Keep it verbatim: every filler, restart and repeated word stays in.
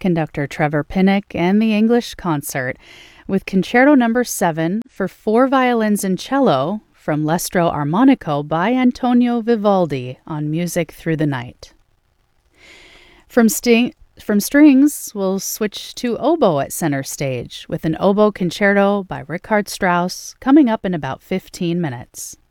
conductor Trevor Pinnock and the English Concert with Concerto Number seven for four violins and cello from L'Estro Armonico by Antonio Vivaldi on Music Through the Night. From, sting- from strings, we'll switch to oboe at center stage with an oboe concerto by Richard Strauss coming up in about fifteen minutes.